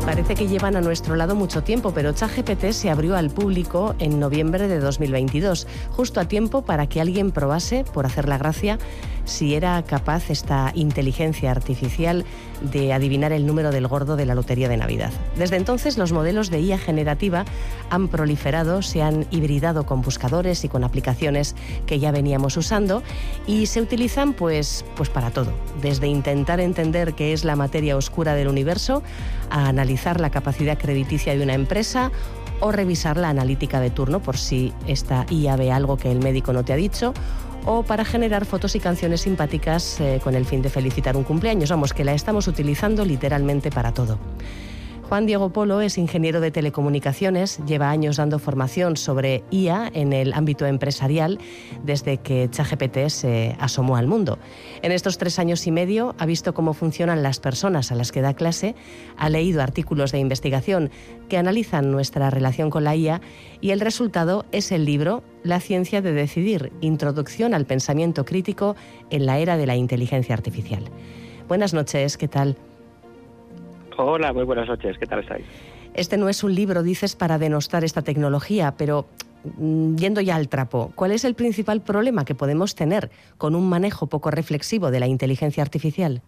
Parece que llevan a nuestro lado mucho tiempo, pero ChatGPT se abrió al público en noviembre de 2022, justo a tiempo para que alguien probase, por hacer la gracia, si era capaz esta inteligencia artificial de adivinar el número del gordo de la lotería de Navidad. Desde entonces, los modelos de IA generativa han proliferado, se han hibridado con buscadores y con aplicaciones que ya veníamos usando y se utilizan pues para todo, desde intentar entender qué es la materia oscura del universo a analizar la capacidad crediticia de una empresa o revisar la analítica de turno por si esta IA ve algo que el médico no te ha dicho, o para generar fotos y canciones simpáticas con el fin de felicitar un cumpleaños. Vamos, que la estamos utilizando literalmente para todo. Juan Diego Polo es ingeniero de telecomunicaciones, lleva años dando formación sobre IA en el ámbito empresarial desde que ChatGPT se asomó al mundo. En estos 3 años y medio ha visto cómo funcionan las personas a las que da clase, ha leído artículos de investigación que analizan nuestra relación con la IA y el resultado es el libro La ciencia de decidir, introducción al pensamiento crítico en la era de la inteligencia artificial. Buenas noches, ¿qué tal? Hola, muy buenas noches. ¿Qué tal estáis? Este no es un libro, dices, para denostar esta tecnología, pero yendo ya al trapo, ¿cuál es el principal problema que podemos tener con un manejo poco reflexivo de la inteligencia artificial?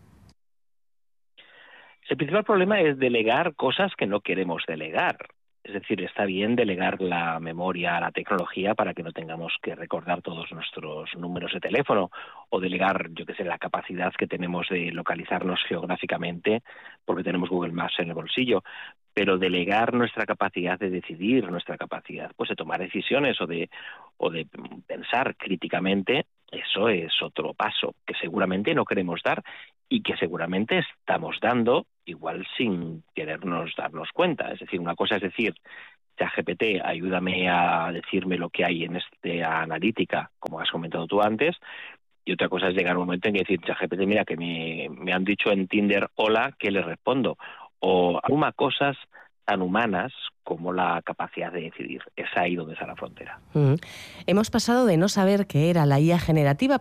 El principal problema es delegar cosas que no queremos delegar. Es decir, está bien delegar la memoria a la tecnología para que no tengamos que recordar todos nuestros números de teléfono o delegar, la capacidad que tenemos de localizarnos geográficamente porque tenemos Google Maps en el bolsillo. Pero delegar nuestra capacidad de decidir, nuestra capacidad de tomar decisiones o de pensar críticamente, eso es otro paso que seguramente no queremos dar y que seguramente estamos dando igual sin querernos darnos cuenta. Es decir, una cosa es decir, ChatGPT, ayúdame a decirme lo que hay en esta analítica, como has comentado tú antes, y otra cosa es llegar a un momento en que decir, ChatGPT, mira, que me han dicho en Tinder hola, ¿qué le respondo? O algunas cosas tan humanas como la capacidad de decidir. Es ahí donde está la frontera. Hemos pasado de no saber qué era la IA generativa